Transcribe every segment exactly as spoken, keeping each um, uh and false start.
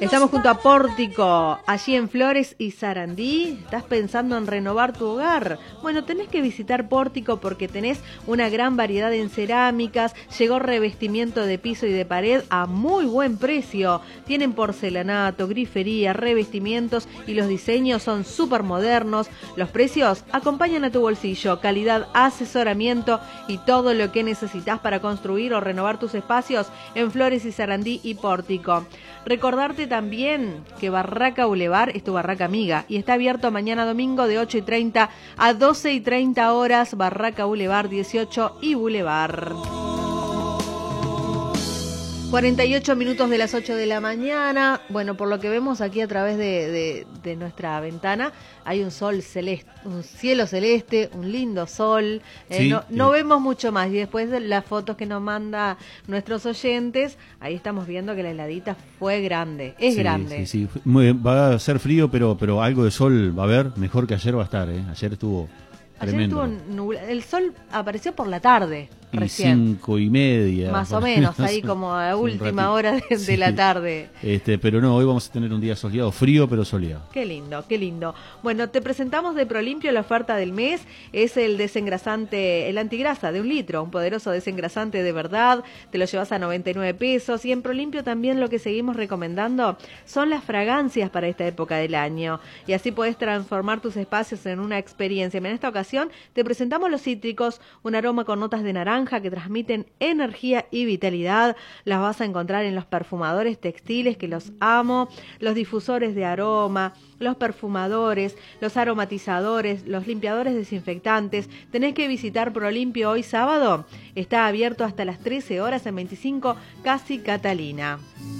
Estamos junto a Pórtico, allí en Flores y Sarandí. ¿Estás pensando en renovar tu hogar? Bueno, tenés que visitar Pórtico porque tenés una gran variedad en cerámicas, llegó revestimiento de piso y de pared a muy buen precio. Tienen porcelanato, grifería, revestimientos y los diseños son súper modernos. Los precios acompañan a tu bolsillo, calidad, asesoramiento y todo lo que necesitas para construir o renovar tus espacios en Flores y Sarandí y Pórtico. Recordarte también que Barraca Boulevard es tu barraca amiga y está abierto mañana domingo de ocho y treinta a doce y treinta horas. Barraca Boulevard dieciocho y Boulevard. cuarenta y ocho minutos de las ocho de la mañana. Bueno, por lo que vemos aquí a través de, de, de nuestra ventana, hay un sol celeste, un cielo celeste, un lindo sol. Eh, Sí, no no eh. vemos mucho más. Y después de las fotos que nos manda nuestros oyentes, ahí estamos viendo que la heladita fue grande. Es Sí, grande. Sí, sí. Muy- va a ser frío, pero, pero algo de sol va a haber. Mejor que ayer va a estar, ¿eh? Ayer estuvo Ayer tremendo. estuvo nubla- el sol apareció por la tarde. Y Recién. cinco y media. Más o por- menos, ahí como a un última ratito. hora de, de Sí. la tarde. Este, pero no, hoy vamos a tener un día soleado, frío pero soleado. Qué lindo, qué lindo. Bueno, te presentamos de Prolimpio la oferta del mes. Es el desengrasante, el antigrasa de un litro, un poderoso desengrasante de verdad. Te lo llevas a noventa y nueve pesos. Y en Prolimpio también lo que seguimos recomendando son las fragancias para esta época del año. Y así podés transformar tus espacios en una experiencia. En esta ocasión te presentamos los cítricos, un aroma con notas de naranja que transmiten energía y vitalidad. Las vas a encontrar en los perfumadores textiles, que los amo, los difusores de aroma, los perfumadores, los aromatizadores, los limpiadores desinfectantes. Tenés que visitar Prolimpio hoy sábado. Está abierto hasta las trece horas en veinticinco Casi Catalina.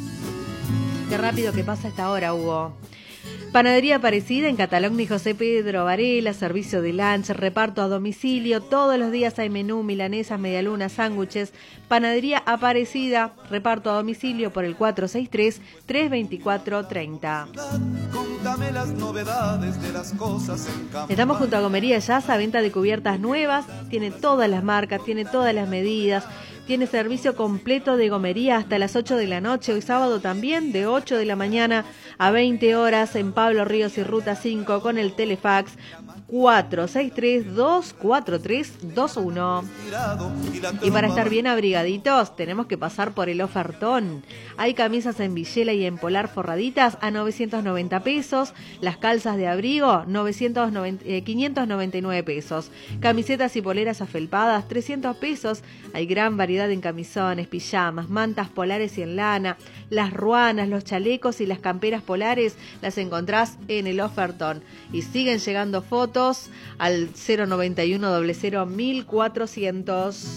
Qué rápido que pasa esta hora, Hugo. Panadería Aparecida en Catalogna y José Pedro Varela, servicio de lunch, reparto a domicilio, todos los días hay menú, milanesas, medialunas, sándwiches. Panadería Aparecida, reparto a domicilio por el cuatro seis tres, tres dos cuatro, tres cero. Contame las novedades de las cosas en campo. Estamos junto a Gomería Yaza, venta de cubiertas nuevas, tiene todas las marcas, tiene todas las medidas. Tiene servicio completo de gomería hasta las ocho de la noche, hoy sábado también, de ocho de la mañana a veinte horas en Pablo Ríos y Ruta cinco con el telefax cuatro seis tres, dos cuatro tres, dos uno. Y para estar bien abrigaditos tenemos que pasar por el ofertón. Hay camisas en Villela y en Polar forraditas a novecientos noventa pesos, las calzas de abrigo novecientos noventa, eh, quinientos noventa y nueve pesos, camisetas y poleras afelpadas trescientos pesos. Hay gran variedad en camisones, pijamas, mantas polares y en lana, las ruanas, los chalecos y las camperas polares las encontrás en el ofertón. Y siguen llegando fotos al cero noventa y uno, cero cero, mil cuatrocientos.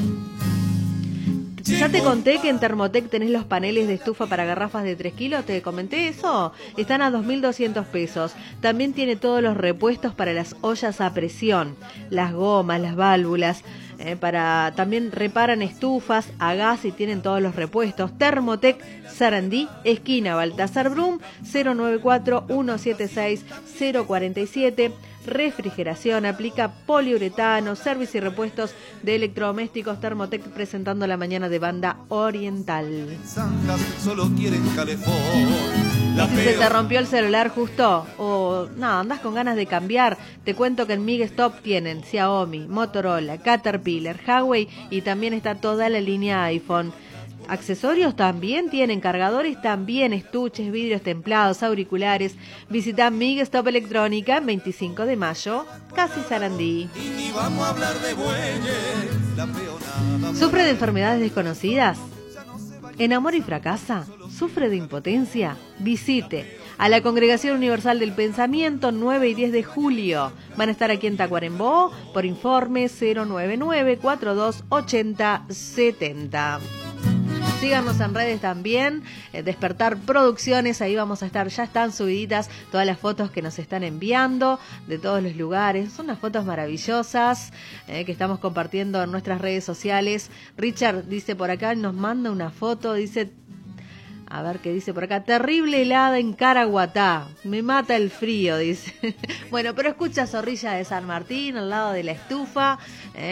Ya te conté que en Thermotec tenés los paneles de estufa para garrafas de tres kilos, ¿te comenté eso? Están a dos mil doscientos pesos. También tiene todos los repuestos para las ollas a presión, las gomas, las válvulas, eh, para también reparan estufas a gas y tienen todos los repuestos. Thermotec Sarandí, esquina Baltasar Brum, cero nueve cuatro, uno siete seis, cero cuatro siete. Refrigeración, aplica poliuretano, servicio y repuestos de electrodomésticos. Thermotec presentando la mañana de Banda Oriental. Zanjas solo quieren calefón. La Y si se te peor. rompió el celular justo o no, andás con ganas de cambiar, te cuento que en Mig Stop tienen Xiaomi, Motorola, Caterpillar, Huawei y también está toda la línea iPhone. Accesorios también tienen, cargadores también, estuches, vidrios templados, auriculares. Visita Mig Stop Electrónica en veinticinco de mayo, Casi Sarandí. Y ni vamos a hablar de bueyes. La peonada. ¿Sufre de enfermedades desconocidas? ¿Enamora y fracasa? ¿Sufre de impotencia? Visite a la Congregación Universal del Pensamiento nueve y diez de julio. Van a estar aquí en Tacuarembó por informe cero nueve nueve, cuatro dos ocho cero, siete cero. Síganos en redes también, eh, Despertar Producciones, ahí vamos a estar, ya están subiditas todas las fotos que nos están enviando de todos los lugares, son unas fotos maravillosas eh, que estamos compartiendo en nuestras redes sociales. Richard dice por acá, nos manda una foto, dice, a ver qué dice por acá, terrible helada en Caraguatá, me mata el frío, dice. Bueno, pero escucha Zorrilla de San Martín, al lado de la estufa, eh,